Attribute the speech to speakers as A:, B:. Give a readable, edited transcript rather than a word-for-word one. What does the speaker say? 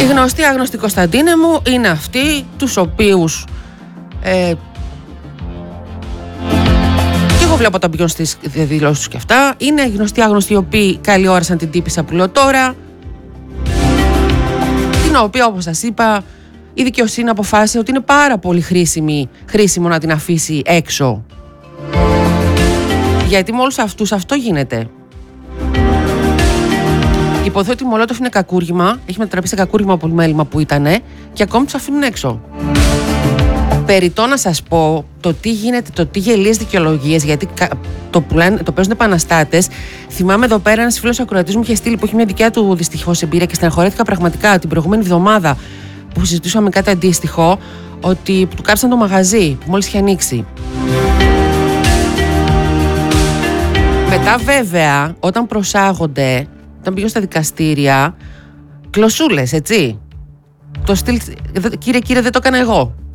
A: Οι γνωστοί άγνωστοι, Κωνσταντίνε μου, είναι αυτοί τους οποίους και εγώ βλέπω όταν πηγαίνω στις διαδηλώσεις τους και αυτά. Είναι γνωστοί άγνωστοι οι οποίοι καλιόρασαν την τύπισσα που λέω τώρα, την οποία, όπως σας είπα, η δικαιοσύνη αποφάσισε ότι είναι πάρα πολύ χρήσιμο να την αφήσει έξω. Γιατί με όλους αυτούς αυτό γίνεται. Υποθέτω ότι η Μολότοφ είναι κακούργημα, έχει μετατραπεί σε κακούργημα πολυμέλημα που ήτανε και ακόμη τους αφήνουν έξω. Περιττό να σας πω το τι γίνεται, το τι γελίες δικαιολογίες, γιατί το παίζουν επαναστάτες. Θυμάμαι εδώ πέρα ένας φίλος ακροατής μου είχε στείλει, που έχει μια δικιά του δυστυχώς εμπειρία και στεναχωρέθηκα πραγματικά την προηγούμενη εβδομάδα που συζητούσαμε κάτι αντίστοιχο, ότι του κάψαν το μαγαζί που μόλις είχε ανοίξει. Μετά βέβαια, όταν προσάγονται, όταν πήγαινε στα δικαστήρια, κλωσούλες, έτσι. Το στυλ, κύριε, δεν το έκανα εγώ.